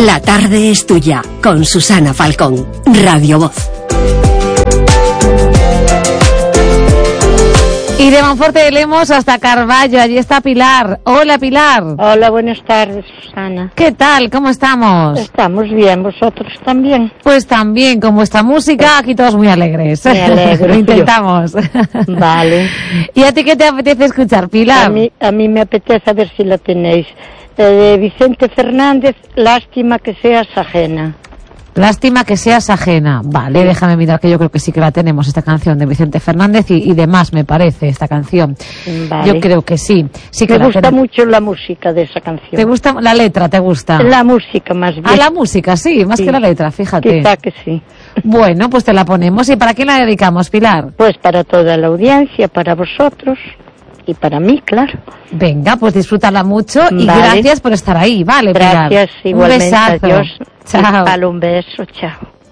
La tarde es tuya, con Susana Falcón, Radio Voz. Y de Monforte de Lemos hasta Carballo, allí está Pilar. Hola, Pilar. Hola, buenas tardes, Susana. ¿Qué tal? ¿Cómo estamos? Estamos bien, ¿vosotros también? Pues también, con vuestra música, aquí todos muy alegres. Me alegro. Lo intentamos. Vale. ¿Y a ti qué te apetece escuchar, Pilar? A mí me apetece, a ver si la tenéis, de Vicente Fernández, Lástima que seas ajena. Lástima que seas ajena. Vale, déjame mirar, que yo creo que sí que la tenemos, esta canción de Vicente Fernández y demás, me parece, esta canción. Vale. Yo creo que sí. Sí que me gusta mucho la música de esa canción. ¿Te gusta la letra? ¿Te gusta? La música, más bien. Ah, la música, sí, más sí, que la letra, fíjate. Quizá que sí. Bueno, pues te la ponemos. ¿Y para quién la dedicamos, Pilar? Pues para toda la audiencia, para vosotros y para mí, claro. Venga, pues disfrútala mucho y vale. Gracias por estar ahí, ¿vale, Pilar? Gracias, igualmente. Un besazo. Adiós. Chao. Un beso, chao.